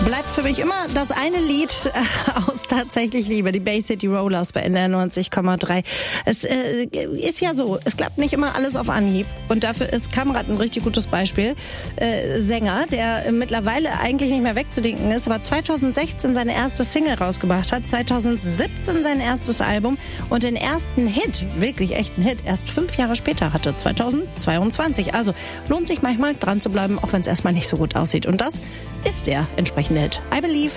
Bleibt für mich immer das eine Lied aus Tatsächlich Liebe, die Bay City Rollers bei NDR 90,3. Es ist ja so, es klappt nicht immer alles auf Anhieb. Und dafür ist Kamrat ein richtig gutes Beispiel. Sänger, der mittlerweile eigentlich nicht mehr wegzudenken ist, aber 2016 seine erste Single rausgebracht hat, 2017 sein erstes Album und den ersten Hit, wirklich echten Hit, erst 5 Jahre später hatte, 2022. Also lohnt sich manchmal dran zu bleiben, auch wenn es erstmal nicht so gut aussieht. Und das ist der entsprechende Hit. I Believe.